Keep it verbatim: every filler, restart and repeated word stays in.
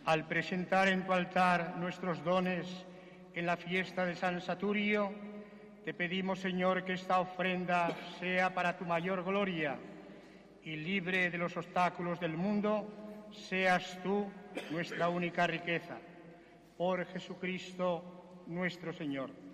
Al presentar en tu altar nuestros dones en la fiesta de San Saturio, te pedimos, Señor, que esta ofrenda sea para tu mayor gloria y libre de los obstáculos del mundo, seas tú nuestra única riqueza. Por Jesucristo nuestro Señor.